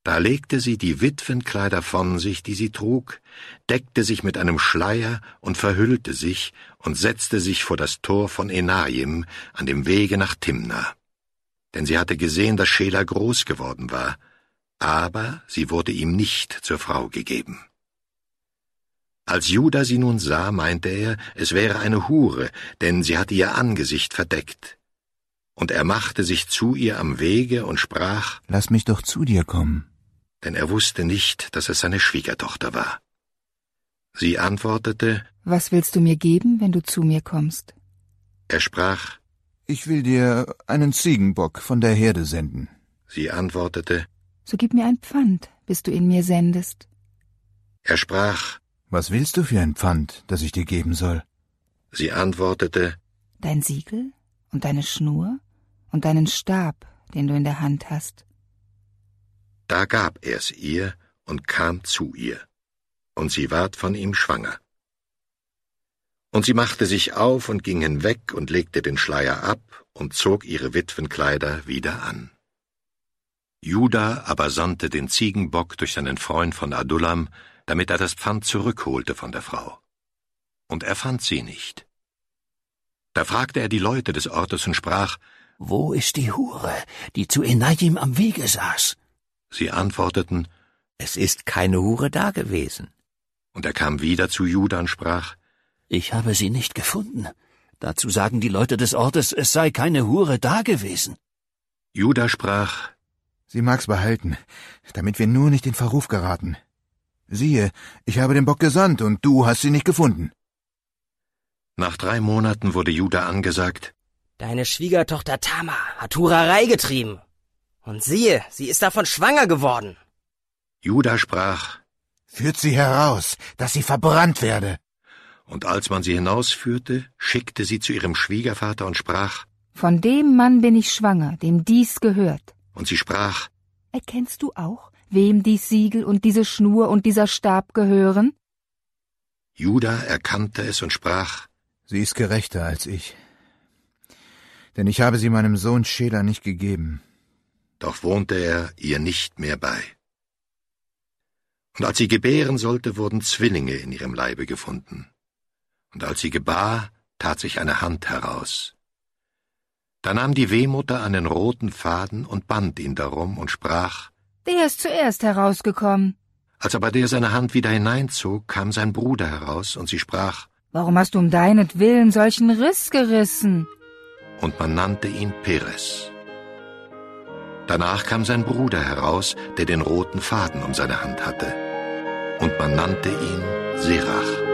Da legte sie die Witwenkleider von sich, die sie trug, deckte sich mit einem Schleier und verhüllte sich und setzte sich vor das Tor von Enajim an dem Wege nach Timna. Denn sie hatte gesehen, dass Schela groß geworden war, aber sie wurde ihm nicht zur Frau gegeben. Als Juda sie nun sah, meinte er, es wäre eine Hure, denn sie hatte ihr Angesicht verdeckt. Und er machte sich zu ihr am Wege und sprach: Lass mich doch zu dir kommen. Denn er wusste nicht, dass es seine Schwiegertochter war. Sie antwortete: Was willst du mir geben, wenn du zu mir kommst? Er sprach: Ich will dir einen Ziegenbock von der Herde senden. Sie antwortete: So gib mir ein Pfand, bis du ihn mir sendest. Er sprach: Was willst du für ein Pfand, das ich dir geben soll? Sie antwortete: Dein Siegel und deine Schnur und deinen Stab, den du in der Hand hast. Da gab er's ihr und kam zu ihr, und sie ward von ihm schwanger. Und sie machte sich auf und ging hinweg und legte den Schleier ab und zog ihre Witwenkleider wieder an. Juda aber sandte den Ziegenbock durch seinen Freund von Adullam, damit er das Pfand zurückholte von der Frau. Und er fand sie nicht. Da fragte er die Leute des Ortes und sprach: Wo ist die Hure, die zu Enajim am Wege saß? Sie antworteten: Es ist keine Hure dagewesen. Und er kam wieder zu Juda und sprach: Ich habe sie nicht gefunden. Dazu sagen die Leute des Ortes, es sei keine Hure dagewesen. Juda sprach: Sie mag's behalten, damit wir nur nicht in Verruf geraten. Siehe, ich habe den Bock gesandt, und du hast sie nicht gefunden. Nach 3 Monaten wurde Juda angesagt: Deine Schwiegertochter Tamar hat Hurerei getrieben. Und siehe, sie ist davon schwanger geworden. Juda sprach: Führt sie heraus, dass sie verbrannt werde. Und als man sie hinausführte, schickte sie zu ihrem Schwiegervater und sprach: Von dem Mann bin ich schwanger, dem dies gehört. Und sie sprach: Erkennst du auch, wem dies Siegel und diese Schnur und dieser Stab gehören? Juda erkannte es und sprach: Sie ist gerechter als ich, denn ich habe sie meinem Sohn Schela nicht gegeben. Doch wohnte er ihr nicht mehr bei. Und als sie gebären sollte, wurden Zwillinge in ihrem Leibe gefunden. Und als sie gebar, tat sich eine Hand heraus. Da nahm die Wehmutter einen roten Faden und band ihn darum und sprach: Der ist zuerst herausgekommen. Als aber der seine Hand wieder hineinzog, kam sein Bruder heraus, und sie sprach: Warum hast du um deinetwillen solchen Riss gerissen? Und man nannte ihn Peres. Danach kam sein Bruder heraus, der den roten Faden um seine Hand hatte, und man nannte ihn Serach.